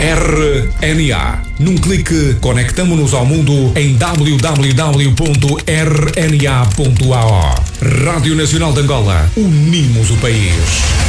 RNA. Num clique, conectamo-nos ao mundo em www.rna.ao. Rádio Nacional de Angola. Unimos o país.